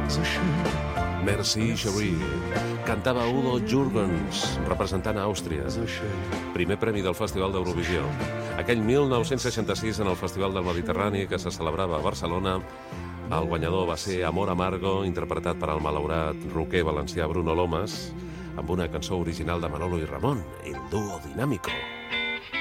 Merci, Cherie. Cantava Udo Jürgens, representant a Àustria. Primer premi del Festival d'Eurovisió. Aquell 1966, en el Festival del Mediterrani, que se celebrava a Barcelona, el guanyador va ser Amor Amargo, interpretat per el malaurat roquer valencià Bruno Lomas, amb una cançó original de Manolo i Ramon, El Dúo Dinámico.